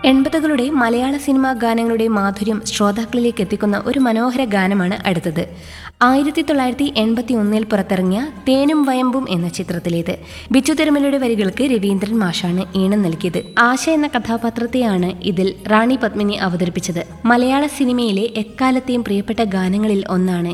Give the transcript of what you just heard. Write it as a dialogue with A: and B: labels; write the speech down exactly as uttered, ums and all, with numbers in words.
A: എൺപതുകളുടെ മലയാള cinema ഗാനങ്ങളുടെ മാധുര്യം ശ്രോതാക്കളിലേക്ക് എത്തിക്കുന്ന ഒരു മനോഹര ഗാനമാണ് അടുത്തത്. ആയിരത്തി തൊള്ളായിരത്തി എൺപത്തി ഒന്നിൽ പുറത്തിറങ്ങിയ തേനും വയമ്പും എന്ന ചിത്രത്തിലേത്. ബിച്ചു തിരുമലയുടെ വരികൾക്ക് രവീന്ദ്രൻ മാഷാണ് ഈണം നൽകിയത്. ആശ എന്ന കഥാപാത്രത്തെയാണ് ഇതിൽ റാണി പത്മിനി അവതരിപ്പിച്ചത്. മലയാള സിനിമയിലെ എക്കാലത്തെയും പ്രിയപ്പെട്ട ഗാനങ്ങളിൽ ഒന്നാണ്